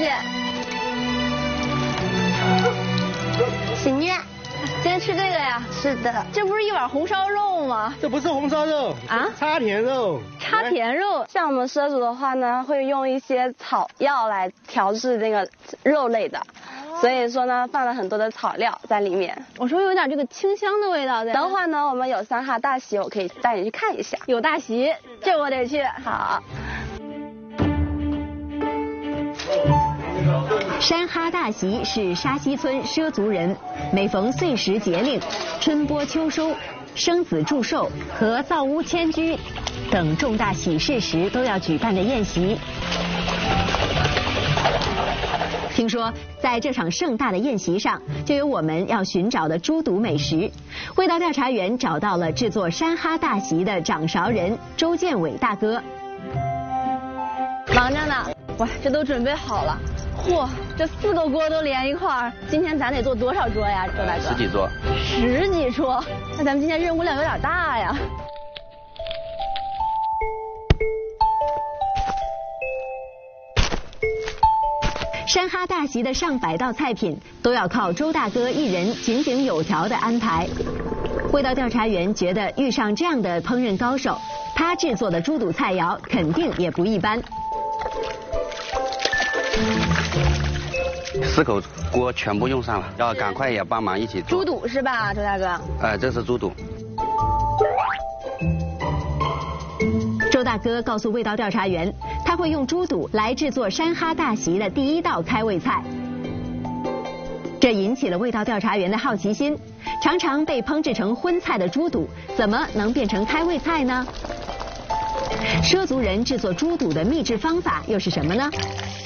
去。 喜悦。 今天吃这个呀？ 是的。 这不是一碗红烧肉吗？ 这不是红烧肉啊， 插田肉。 插田肉。 像我们畲族的话呢，会用一些草药来调制那个肉类的。所以说呢，放了很多的草料在里面。 我说有点这个清香的味道在。 等会儿呢，我们有三哈大席，我可以带你去看一下。 有大席，这我得去。 好。 山哈大席是沙溪村畲族人每逢岁时节令、春播秋收、生子祝寿和造屋迁居等重大喜事时都要举办的宴席。听说在这场盛大的宴席上，就有我们要寻找的猪肚美食。味道调查员找到了制作山哈大席的掌勺人周建伟大哥。 忙着呢，哇，这都准备好了。嚯，这4个锅都连一块儿，今天咱得做多少桌呀，周大哥 ？10几桌。 10几桌，那咱们今天任务量有点大呀。 山哈大席的上百道菜品都要靠周大哥一人井井有条的安排。味道调查员觉得遇上这样的烹饪高手，他制作的猪肚菜肴肯定也不一般。 4口锅全部用上了，要赶快也帮忙一起做。 猪肚是吧，周大哥？ 这是猪肚。 周大哥告诉味道调查员，他会用猪肚来制作山哈大席的第1道开胃菜。这引起了味道调查员的好奇心，常常被烹制成荤菜的猪肚，怎么能变成开胃菜呢？畲族人制作猪肚的秘制方法又是什么呢？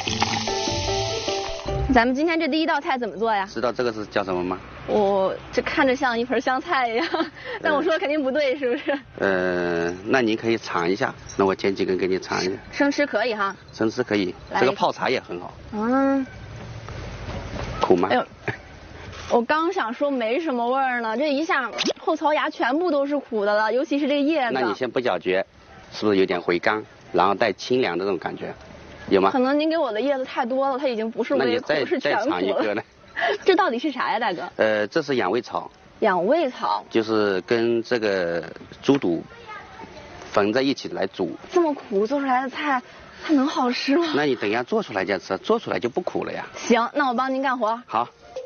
咱们今天这第1道菜怎么做呀？ 知道这个是叫什么吗？ 我这看着像一盆香菜一样，但我说的肯定不对，是不是？ 那您可以尝一下，那我剪几根给你尝一下。 生吃可以哈？ 生吃可以，这个泡茶也很好。 嗯。 苦吗？ 哎呦，我刚想说没什么味儿呢，这一下后槽牙全部都是苦的了，尤其是这个叶子。 那你先不咀嚼，是不是有点回甘，然后带清凉的这种感觉？有吗？ 可能您给我的叶子太多了，它已经不是微苦，是全苦了。 那你再尝一个呢？ 这到底是啥呀，大哥？ 这是养胃草。 养胃草就是跟这个猪肚缝在一起来煮。 这么苦做出来的菜，它能好吃吗？ 那你等一下做出来再吃，做出来就不苦了呀。 行，那我帮您干活。 好。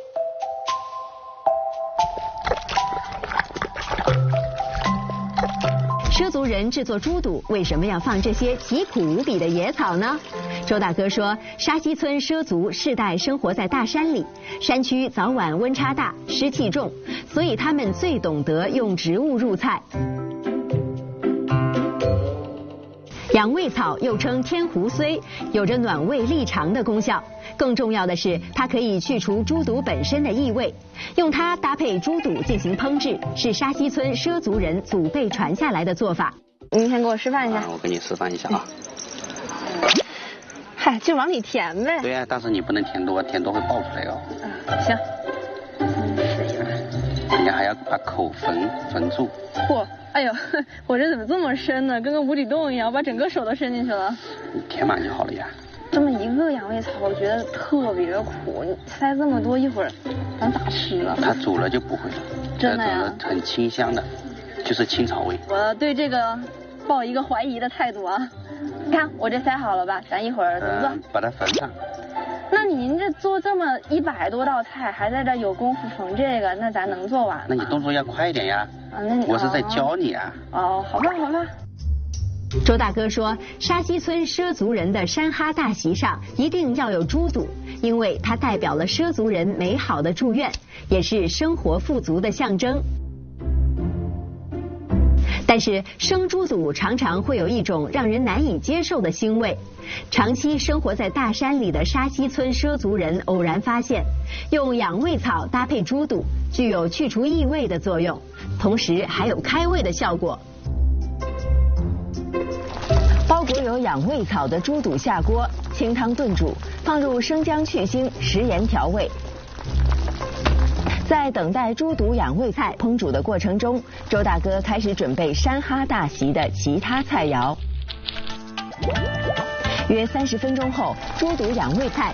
畲族人制作猪肚为什么要放这些奇苦无比的野草呢？周大哥说，沙溪村畲族世代生活在大山里，山区早晚温差大，湿气重，所以他们最懂得用植物入菜。养胃草又称天胡荽，有着暖胃利肠的功效。更重要的是，它可以去除猪肚本身的异味。用它搭配猪肚进行烹制，是沙溪村畲族人祖辈传下来的做法。 您先给我示范一下。 我给你示范一下啊。 嗨，就往里填呗。 对呀，但是你不能填多，填多会爆出来哦。 行。 你还要把口缝住。 嚯！哎呦，我这怎么这么深呢？跟个无底洞一样，我把整个手都伸进去了。 你填满就好了呀。 这么一个养胃草，我觉得特别苦，你塞这么多，一会儿咱咋吃啊？ 它煮了就不会了。 真的呀？ 很清香的，就是青草味。 我对这个抱一个怀疑的态度啊。你看我这塞好了吧？咱一会儿怎么做？ 把它缝上。 那您这做这么100多道菜，还在这有功夫缝这个，那咱能做完吗？ 那你动作要快一点呀。 那你我是在教你啊。 哦，好吧，好吧。 周大哥说，沙溪村畲族人的山哈大席上一定要有猪肚，因为它代表了畲族人美好的祝愿，也是生活富足的象征。但是生猪肚常常会有一种让人难以接受的腥味。长期生活在大山里的沙溪村畲族人偶然发现，用养胃草搭配猪肚，具有去除异味的作用，同时还有开胃的效果。包裹有养胃草的猪肚下锅，清汤炖煮，放入生姜去腥，食盐调味。在等待猪肚养胃菜烹煮的过程中，周大哥开始准备山哈大席的其他菜肴。约30分钟后，猪肚养胃菜